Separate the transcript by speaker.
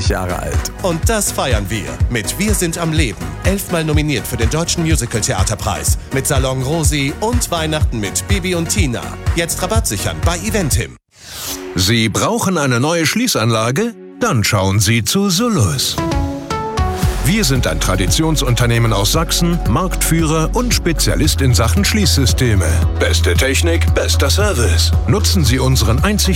Speaker 1: 80 Jahre alt.
Speaker 2: Und das feiern wir mit Wir sind am Leben. 11-mal nominiert für den Deutschen Musical-Theaterpreis. Mit Salon Rosi und Weihnachten mit Bibi und Tina. Jetzt Rabatt sichern bei Eventim.
Speaker 3: Sie brauchen eine neue Schließanlage? Dann schauen Sie zu Solus. Wir sind ein Traditionsunternehmen aus Sachsen, Marktführer und Spezialist in Sachen Schließsysteme. Beste Technik, bester Service. Nutzen Sie unseren einzig